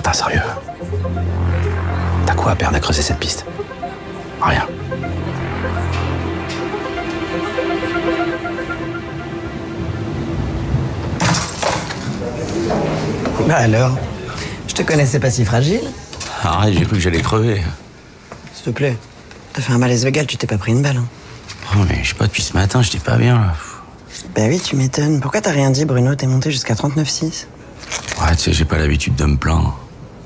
Martin, sérieux. T'as quoi à perdre à creuser cette piste? Rien. Bah alors, je te connaissais pas si fragile. Arrête, j'ai cru que j'allais crever. S'il te plaît, t'as fait un malaise vagal, tu t'es pas pris une balle. Hein. Oh, mais je sais pas, depuis ce matin, j'étais pas bien, là. Bah oui, tu m'étonnes. Pourquoi t'as rien dit, Bruno? T'es monté jusqu'à 39,6. Ouais, tu sais, j'ai pas l'habitude de me plaindre.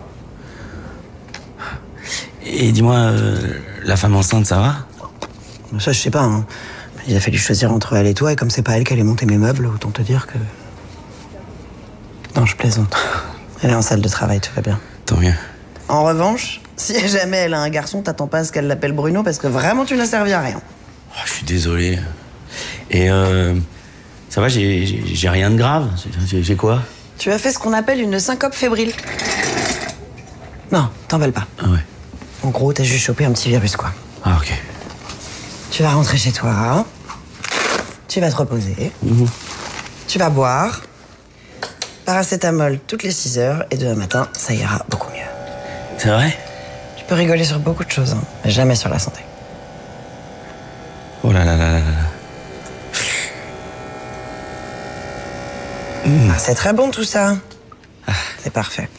Et dis-moi, la femme enceinte, ça va? Ça, je sais pas. Hein. Il a fallu choisir entre elle et toi, et comme c'est pas elle qui allait monter mes meubles, autant te dire que... Non, je plaisante. Elle est en salle de travail, tout va bien. Tant mieux. En revanche, si jamais elle a un garçon, t'attends pas à ce qu'elle l'appelle Bruno, parce que vraiment, tu n'as servi à rien. Oh, je suis désolé. Et ça va, j'ai rien de grave. J'ai quoi? Tu as fait ce qu'on appelle une syncope fébrile. Non, t'emballes pas. Ah ouais. En gros, t'as juste chopé un petit virus, quoi. Ah, ok. Tu vas rentrer chez toi, hein. Tu vas te reposer. Tu vas boire. Paracétamol toutes les 6 heures, et demain matin, ça ira beaucoup mieux. C'est vrai? Tu peux rigoler sur beaucoup de choses, hein, mais jamais sur la santé. Oh là là là là là. Ah, c'est très bon tout ça. C'est parfait.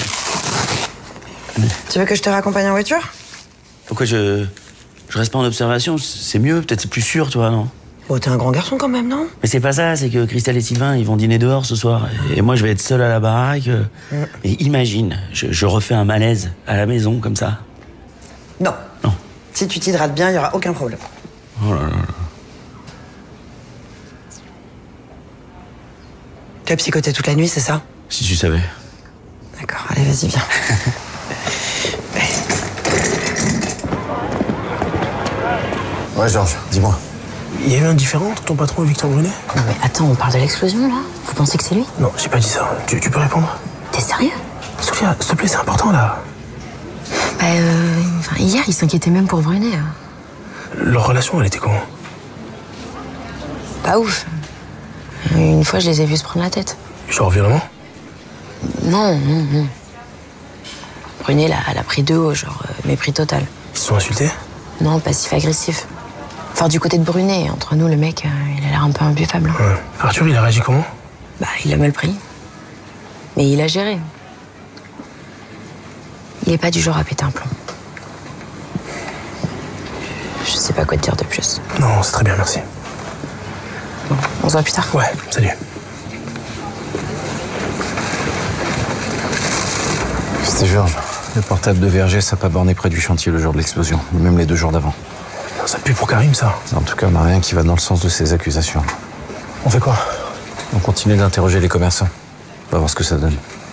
Tu veux que je te raccompagne en voiture? Pourquoi je reste pas en observation? C'est mieux, peut-être c'est plus sûr, toi, non? Bon, t'es un grand garçon quand même, non? Mais c'est pas ça, c'est que Christelle et Sylvain, ils vont dîner dehors ce soir. Et moi, je vais être seul à la baraque. Et imagine, je refais un malaise à la maison, comme ça. Non. Non. Si tu t'hydrates bien, il n'y aura aucun problème. Oh là là là. Tu as psychoté toute la nuit, c'est ça? Si tu savais. D'accord, allez, vas-y, viens. Ouais, Georges, dis-moi. Il y a eu un différend entre ton patron et Victor Brunet? Non mais attends, on parle de l'explosion là? Vous pensez que c'est lui? Non, j'ai pas dit ça. Tu peux répondre? T'es sérieux? Sophia, s'il te plaît, c'est important là. Bah hier il s'inquiétait même pour Brunet. Leur relation, elle était comment? Pas ouf. Une fois je les ai vus se prendre la tête. Genre violemment? Non. Brunet elle a pris de haut, genre mépris total. Ils se sont insultés? Non, passif-agressif. Enfin du côté de Brunet, entre nous le mec, il a l'air un peu imbuvable. Ouais. Arthur, il a réagi comment? Bah il a mal pris. Mais il a géré. Il est pas du genre à péter un plomb. Je sais pas quoi te dire de plus. Non, c'est très bien, merci. Bon, on se voit plus tard. Ouais, salut. C'était Georges. Le portable de Verger, ça n'a pas borné près du chantier le jour de l'explosion, même les 2 jours d'avant. Ça pue pour Karim, ça. En tout cas, on n'a rien qui va dans le sens de ces accusations. On fait quoi? On continue d'interroger les commerçants. On va voir ce que ça donne.